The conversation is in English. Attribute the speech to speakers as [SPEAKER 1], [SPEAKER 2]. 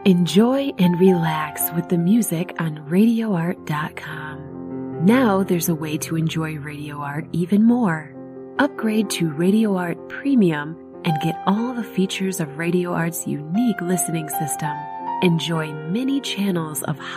[SPEAKER 1] Enjoy and relax with the music on RadioArt.com. Now there's a way to enjoy Radio Art even more. Upgrade to Radio Art Premium and get all the features of Radio Art's unique listening system. Enjoy many channels of